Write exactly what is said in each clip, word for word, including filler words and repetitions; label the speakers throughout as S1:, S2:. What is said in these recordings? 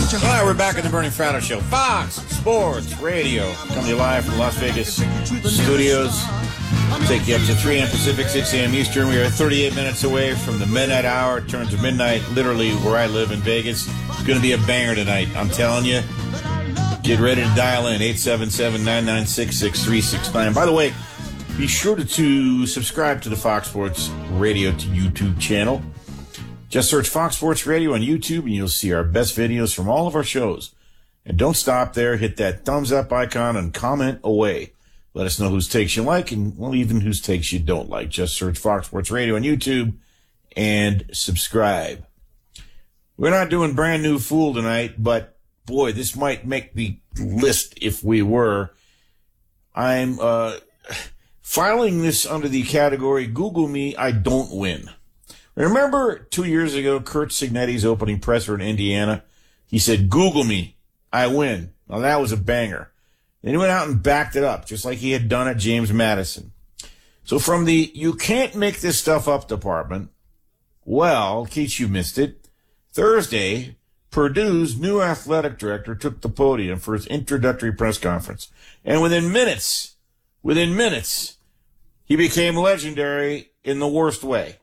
S1: All right, we're back at the Bernie Fratto Show. Fox Sports Radio. Coming to you live from the Las Vegas studios. Take you up to three a.m. Pacific, six a.m. Eastern. We are thirty-eight minutes away from the midnight hour. It turns to midnight, literally where I live in Vegas. It's going to be a banger tonight. I'm telling you. Get ready to dial in. eight seven seven, nine nine six, six three six nine. By the way, be sure to, to subscribe to the Fox Sports Radio to YouTube channel. Just search Fox Sports Radio on YouTube and you'll see our best videos from all of our shows. And don't stop there. Hit that thumbs up icon and comment away. Let us know whose takes you like and, well, even whose takes you don't like. Just search Fox Sports Radio on YouTube and subscribe. We're not doing Brand New Fool tonight, but boy, this might make the list if we were. I'm uh, filing this under the category Google Me, I Don't Win. Remember two years ago, Curt Cignetti's opening presser in Indiana? He said, Google me, I win. Now, that was a banger. Then he went out and backed it up, just like he had done at James Madison. So from the you can't make this stuff up department, well, in case you missed it, Thursday, Purdue's new athletic director took the podium for his introductory press conference. And within minutes, within minutes, he became legendary in the worst way.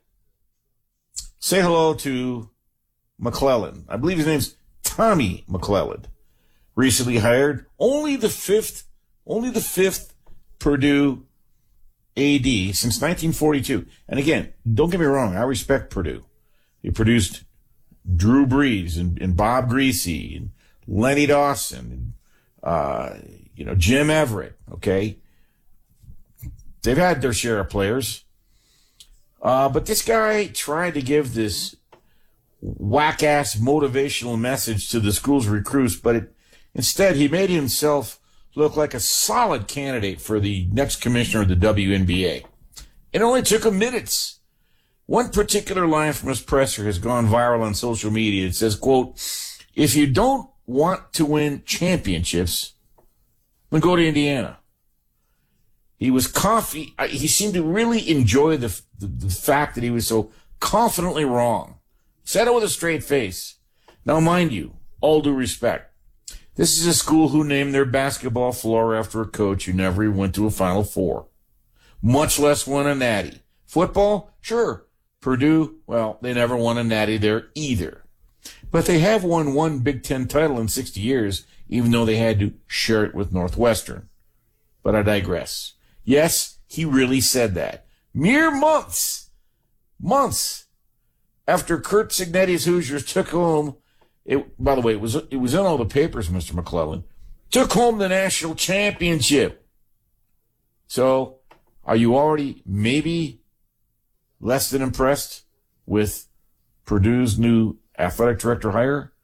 S1: Say hello to McClellan. I believe his name's Tommy McClellan. Recently hired, only the fifth, only the fifth Purdue A D since nineteen forty-two. And again, don't get me wrong, I respect Purdue. He produced Drew Brees and, and Bob Greasy and Lenny Dawson and, uh, you know, Jim Everett, okay? They've had their share of players. Uh, but this guy tried to give this whack-ass motivational message to the school's recruits, but it, instead he made himself look like a solid candidate for the next commissioner of the W N B A. It only took him minutes. One particular line from his presser has gone viral on social media. It says, quote, if you don't want to win championships, then go to Indiana. He was coffee. He seemed to really enjoy the, the the fact that he was so confidently wrong. Said it with a straight face. Now, mind you, all due respect, this is a school who named their basketball floor after a coach who never even went to a Final Four, much less won a natty. Football, sure. Purdue, well, they never won a natty there either. But they have won one Big Ten title in sixty years, even though they had to share it with Northwestern. But I digress. Yes, he really said that. Mere months, months after Curt Cignetti's Hoosiers took home, it, by the way, it was it was in all the papers, Mister McClellan, took home the national championship. So, are you already maybe less than impressed with Purdue's new athletic director hire?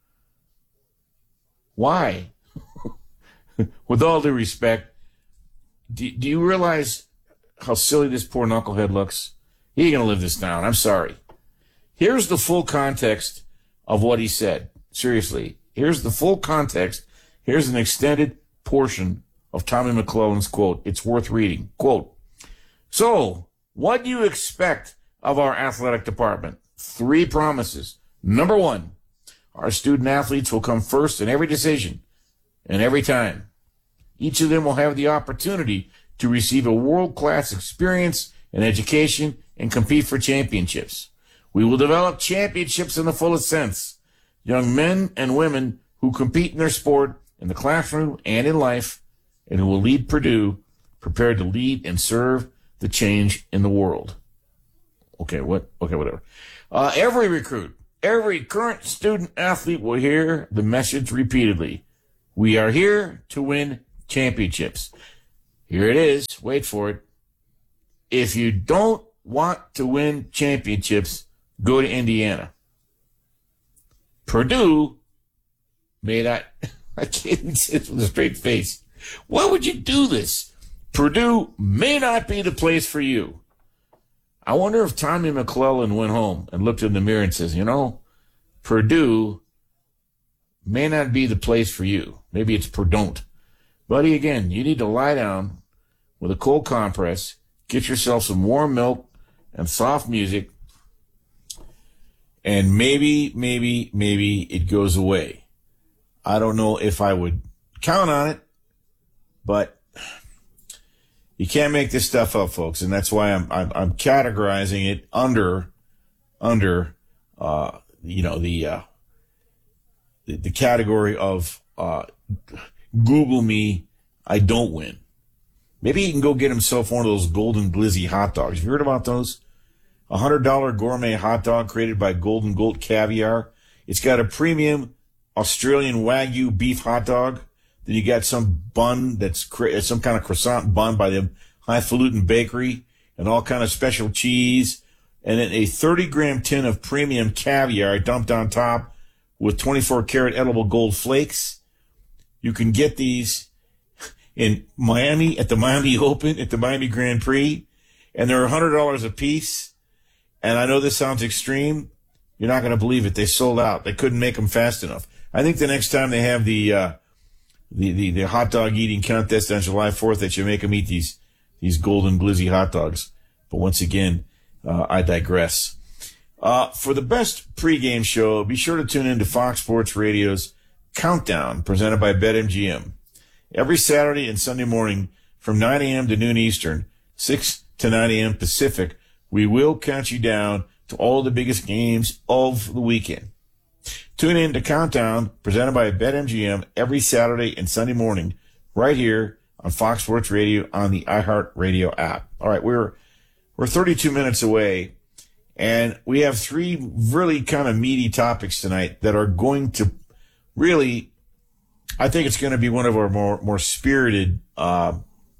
S1: Why? With all due respect, Do, do you realize how silly this poor knucklehead looks? He ain't going to live this down. I'm sorry. Here's the full context of what he said. Seriously. Here's the full context. Here's an extended portion of Tommy McClellan's quote. It's worth reading. Quote, so, what do you expect of our athletic department? Three promises. Number one, our student athletes will come first in every decision and every time. Each of them will have the opportunity to receive a world-class experience and education and compete for championships. We will develop championships in the fullest sense. Young men and women who compete in their sport, in the classroom and in life, and who will lead Purdue prepared to lead and serve the change in the world. Okay, what? Okay, whatever. Uh, every recruit, every current student athlete will hear the message repeatedly. We are here to win championships. Here it is. Wait for it. If you don't want to win championships, go to Indiana. Purdue may not, I can't say this with a straight face. Why would you do this? Purdue may not be the place for you. I wonder if Tommy McClellan went home and looked in the mirror and says, you know, Purdue may not be the place for you. Maybe it's Purdue. Buddy, again, you need to lie down with a cold compress, get yourself some warm milk and soft music, and maybe, maybe, maybe it goes away. I don't know if I would count on it, but you can't make this stuff up, folks, and that's why I'm I'm, I'm categorizing it under under uh, you know the, uh, the the category of uh, Google me, I don't win. Maybe he can go get himself one of those Golden Glizzy hot dogs. Have you heard about those? A one hundred dollars gourmet hot dog created by Golden Goat Caviar. It's got a premium Australian Wagyu beef hot dog. Then you got some bun that's cra- some kind of croissant bun by the Highfalutin Bakery and all kind of special cheese. And then a thirty gram tin of premium caviar dumped on top with twenty-four karat edible gold flakes. You can get these in Miami at the Miami Open, at the Miami Grand Prix, and they're one hundred dollars a piece. And I know this sounds extreme. You're not going to believe it. They sold out. They couldn't make them fast enough. I think the next time they have the uh, the, the the hot dog eating contest on July fourth, they should make them eat these these Golden Glizzy hot dogs. But once again, uh, I digress. Uh, for the best pregame show, be sure to tune in to Fox Sports Radio's Countdown, presented by BetMGM. Every Saturday and Sunday morning from nine a.m. to noon Eastern, six to nine a.m. Pacific, we will count you down to all the biggest games of the weekend. Tune in to Countdown, presented by BetMGM, every Saturday and Sunday morning, right here on Fox Sports Radio on the iHeartRadio app. All right, we're we're thirty-two minutes away, and we have three really kind of meaty topics tonight that are going to really, I think it's going to be one of our more more spirited, uh,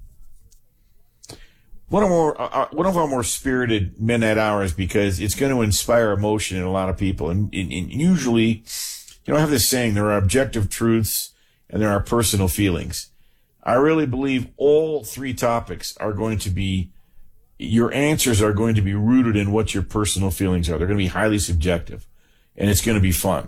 S1: one of more uh, one of our more spirited midnight hours, because it's going to inspire emotion in a lot of people. And, and, and usually, you know, I have this saying: there are objective truths and there are personal feelings. I really believe all three topics are going to be, your answers are going to be rooted in what your personal feelings are. They're going to be highly subjective, and it's going to be fun.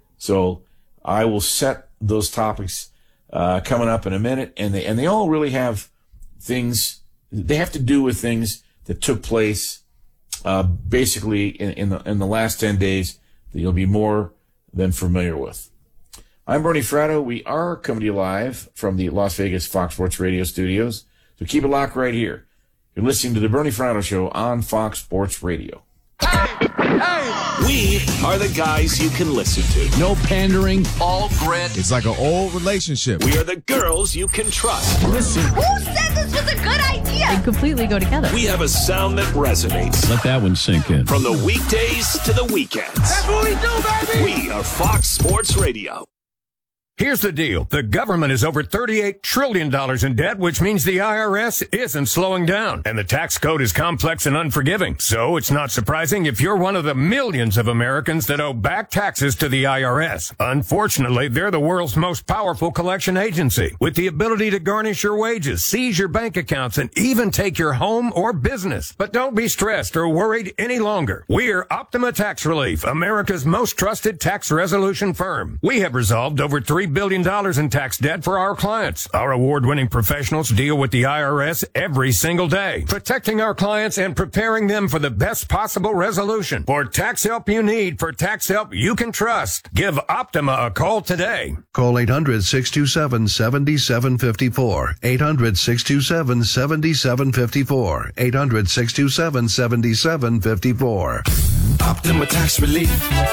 S1: So I will set those topics uh, coming up in a minute, and they and they all really have things. They have to do with things that took place uh, basically in, in the in the last ten days that you'll be more than familiar with. I'm Bernie Fratto. We are coming to you live from the Las Vegas Fox Sports Radio studios. So keep it locked right here. You're listening to the Bernie Fratto Show on Fox Sports Radio.
S2: Hey, hey. We are the guys you can listen to.
S3: No pandering.
S2: All grit.
S3: It's like an old relationship.
S2: We are the girls you can trust.
S3: Listen.
S4: Who said this was a good idea?
S5: They completely go together.
S2: We have a sound that resonates.
S3: Let that one sink in.
S2: From the weekdays to the weekends.
S4: That's what we do, baby.
S2: We are Fox Sports Radio.
S6: Here's the deal. The government is over thirty-eight trillion dollars in debt, which means the I R S isn't slowing down. And the tax code is complex and unforgiving. So it's not surprising if you're one of the millions of Americans that owe back taxes to the I R S. Unfortunately, they're the world's most powerful collection agency, with the ability to garnish your wages, seize your bank accounts, and even take your home or business. But don't be stressed or worried any longer. We're Optima Tax Relief, America's most trusted tax resolution firm. We have resolved over three billion dollars in tax debt for our clients. Our award-winning professionals deal with the I R S every single day, protecting our clients and preparing them for the best possible resolution. For tax help you need, for tax help you can trust, give Optima a call today.
S7: Call eight hundred, six two seven, seven seven five four. eight hundred, six two seven, seven seven five four. eight hundred, six two seven, seven seven five four.
S2: Optima Tax Relief.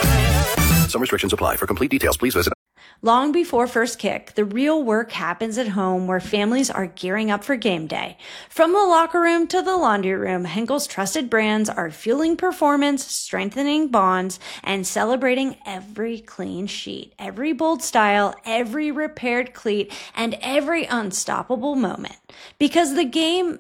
S7: Some restrictions apply. For complete details, please visit.
S8: Long before first kick, the real work happens at home, where families are gearing up for game day. From the locker room to the laundry room, Henkel's trusted brands are fueling performance, strengthening bonds, and celebrating every clean sheet, every bold style, every repaired cleat, and every unstoppable moment. Because the game